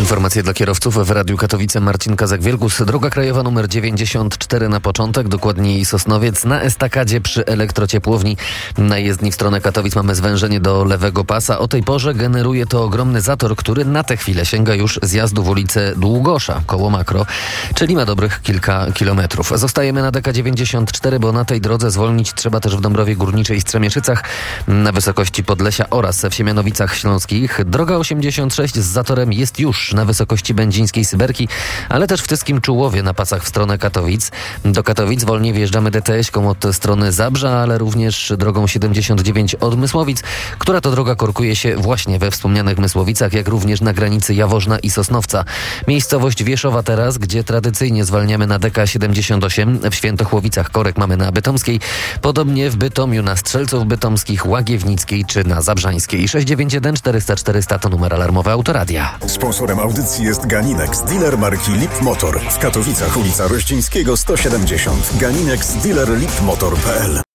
Informacje dla kierowców w Radiu Katowice. Marcin Kazak-Wielgus. Droga krajowa numer 94 na początek, dokładniej Sosnowiec. Na estakadzie przy elektrociepłowni na jezdni w stronę Katowic mamy zwężenie do lewego pasa. O tej porze generuje to ogromny zator, który na tę chwilę sięga już zjazdu w ulicę Długosza koło Makro, czyli ma dobrych kilka kilometrów. Zostajemy na DK94, bo na tej drodze zwolnić trzeba też w Dąbrowie Górniczej i Strzemieszycach, na wysokości Podlesia oraz w Siemianowicach Śląskich. Droga 86 z zatorem jest już na wysokości Będzińskiej Syberki, ale też w Tyskim Czułowie na pasach w stronę Katowic. Do Katowic wolniej wjeżdżamy DTS-ką od strony Zabrza, ale również drogą 79 od Mysłowic, która to droga korkuje się właśnie we wspomnianych Mysłowicach, jak również na granicy Jaworzna i Sosnowca. Miejscowość Wieszowa teraz, gdzie tradycyjnie zwalniamy na DK78. W Świętochłowicach korek mamy na Bytomskiej, podobnie w Bytomiu na Strzelców Bytomskich, Łagiewnickiej czy na Zabrzańskiej. 691 400 400 to numer alarmowy Autoradia. Sponsorem audycji jest Ganinex, dealer marki Lip Motor. W Katowicach ulica Rościńskiego 170. Ganinex, dealer lipmotor.pl.